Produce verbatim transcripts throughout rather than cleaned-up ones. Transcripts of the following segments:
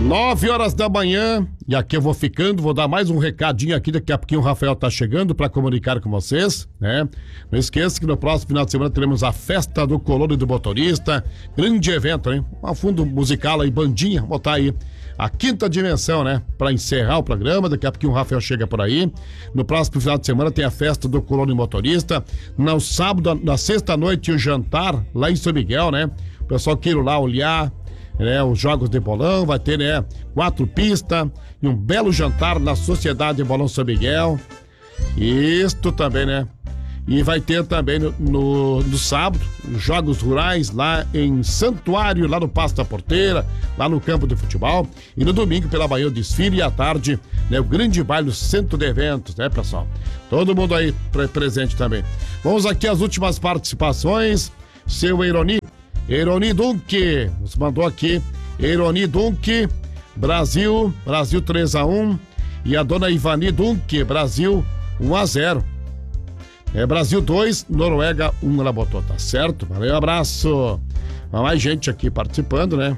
Nove horas da manhã, e aqui eu vou ficando, vou dar mais um recadinho aqui, daqui a pouquinho o Rafael tá chegando para comunicar com vocês, né? Não esqueça que no próximo final de semana teremos a Festa do Colono e do Motorista, grande evento, hein? Um fundo musical aí, bandinha, vou botar aí a quinta dimensão, né? Para encerrar o programa, daqui a pouquinho o Rafael chega por aí. No próximo final de semana tem a Festa do Colono e Motorista, no sábado, na sexta-noite o jantar lá em São Miguel, né? O pessoal queira lá olhar, né, os jogos de bolão, vai ter, né, quatro pistas e um belo jantar na Sociedade de Bolão São Miguel. Isto também, né? E vai ter também no, no, no sábado, jogos rurais lá em Santuário, lá no Passo da Porteira, lá no campo de futebol. E no domingo, pela manhã, o desfile e à tarde, né, o grande baile, o centro de eventos, né, pessoal? Todo mundo aí pre- presente também. Vamos aqui às últimas participações. Seu Eironi, Eironi Dunque, nos mandou aqui, Eironi Dunque, Brasil, Brasil três a um, e a dona Ivani Dunque, Brasil um a zero. É Brasil dois, Noruega um, ela botou, tá certo? Valeu, abraço. Mais gente aqui participando, né?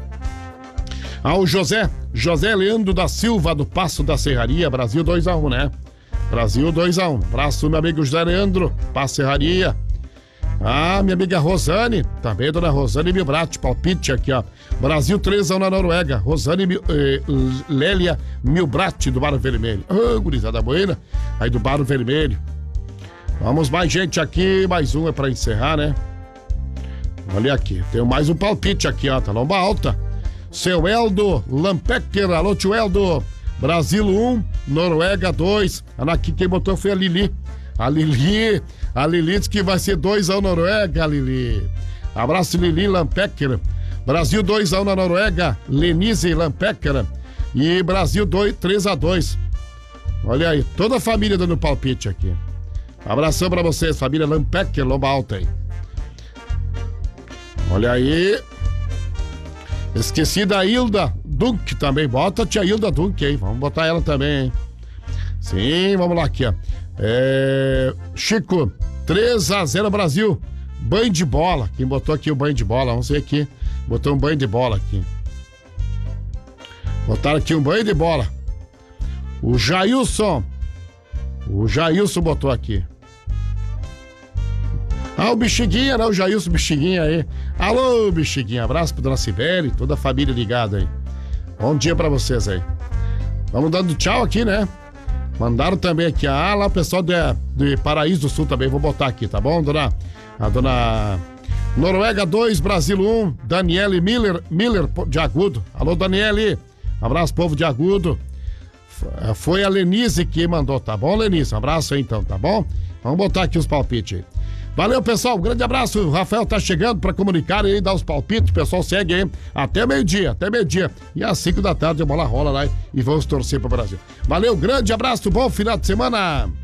Ah, o José, José Leandro da Silva, do Passo da Serraria, Brasil dois a um, né? Brasil dois a um. Abraço, meu amigo José Leandro, Passo Serraria. Ah, minha amiga Rosane, também dona Rosane Milbrat, palpite aqui, ó. Brasil três a um na Noruega. Rosane Mil, eh, Lélia Milbrat, do Barro Vermelho. Ô, oh, gurizada buena, aí do Barro Vermelho. Vamos, mais gente aqui, mais uma pra encerrar, né? Olha aqui, tem mais um palpite aqui, ó, tá lomba alta. Seu Eldo Lampecker, alô, tio Eldo. Brasil um, Noruega dois. Aqui quem botou foi a Lili. A Lili, a Lili disse que vai ser dois a um Noruega, Lili. Abraço, Lili Lampecker. Brasil dois a um na Noruega, Lenise Lampecker. E Brasil dois, três a dois. Olha aí, toda a família dando palpite aqui. Abração pra vocês, família Lampecker, lomba alta aí. Olha aí. Esqueci da Hilda Dunk também. Bota a tia Hilda Dunk aí, vamos botar ela também, hein? Sim, vamos lá aqui, ó. É... Chico, três a zero Brasil. Banho de bola. Quem botou aqui o banho de bola? Vamos ver aqui. Botou um banho de bola aqui. Botaram aqui um banho de bola. O Jailson. O Jailson botou aqui. Ah, o Bexiguinha, né? O Jailson Bexiguinha aí. Alô, Bexiguinha. Abraço pra dona Sibeli, toda a família ligada aí. Bom dia pra vocês aí. Vamos dando tchau aqui, né? Mandaram também aqui, ah, lá o pessoal de, de Paraíso do Sul também, vou botar aqui, tá bom, dona? A dona Noruega dois, Brasil um, Daniele Miller, Miller de Agudo. Alô, Daniele, abraço, povo de Agudo. Foi a Lenise que mandou, tá bom, Lenise? Um abraço aí então, tá bom? Vamos botar aqui os palpites aí. Valeu, pessoal, um grande abraço. O Rafael tá chegando pra comunicar e dar os palpites. O pessoal segue aí até meio-dia, até meio-dia. E às cinco da tarde a bola rola lá e vamos torcer pro Brasil. Valeu, grande abraço, bom final de semana.